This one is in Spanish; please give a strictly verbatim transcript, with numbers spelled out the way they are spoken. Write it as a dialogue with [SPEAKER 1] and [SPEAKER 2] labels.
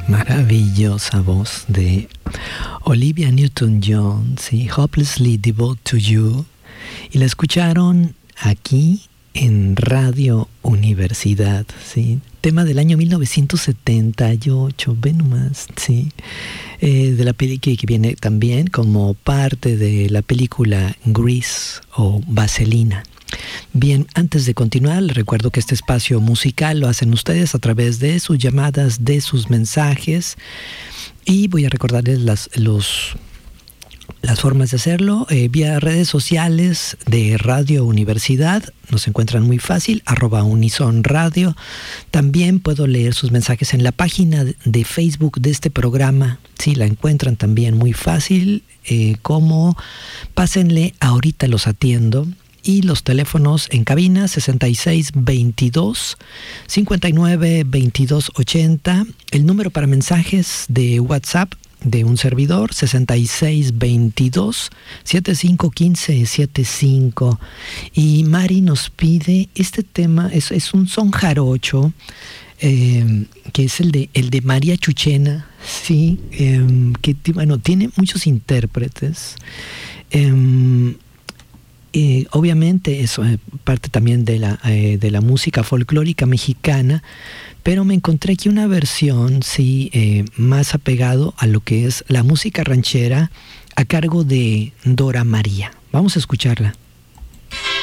[SPEAKER 1] Maravillosa voz de Olivia Newton-John, ¿sí? Hopelessly Devoted to You. Y la escucharon aquí en Radio Universidad, ¿sí? Tema del año mil novecientos setenta y ocho, ve nomás, ¿sí? Eh, de la película que viene también como parte de la película Grease o Vaselina. Bien, antes de continuar, les recuerdo que este espacio musical lo hacen ustedes a través de sus llamadas, de sus mensajes, y voy a recordarles las, los, las formas de hacerlo eh, vía redes sociales de Radio Universidad. Nos encuentran muy fácil, arroba Unison Radio. También puedo leer sus mensajes en la página de Facebook de este programa. Sí, la encuentran también muy fácil, eh, como pásenle, ahorita los atiendo. Y los teléfonos en cabina sesenta y seis veintidós, cincuenta y nueve veintidós ochenta. El número para mensajes de WhatsApp de un servidor sesenta y seis veintidós, setenta y cinco quince setenta y cinco. Y Mari nos pide este tema, es, es un son jarocho, eh, que es el de, el de María Chuchena, sí, eh, que bueno, tiene muchos intérpretes. Eh, Eh, obviamente eso es parte también de la, eh, de la música folclórica mexicana, pero me encontré aquí una versión sí eh, más apegado a lo que es la música ranchera a cargo de Dora María. Vamos a escucharla.